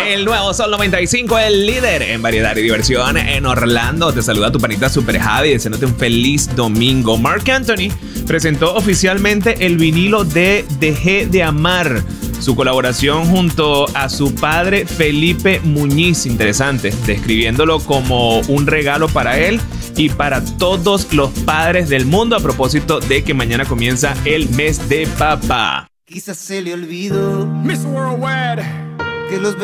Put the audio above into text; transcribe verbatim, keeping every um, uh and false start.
El nuevo Sol noventa y cinco, el líder en variedad y diversión en Orlando. Te saluda tu panita Super Javi, deseándote un feliz domingo. Marc Anthony presentó oficialmente el vinilo de Dejé de Amar, su colaboración junto a su padre Felipe Muñiz. Interesante, describiéndolo como un regalo para él y para todos los padres del mundo, a propósito de que mañana comienza el mes de papá. Quizás se le olvidó Miss Worldwide que los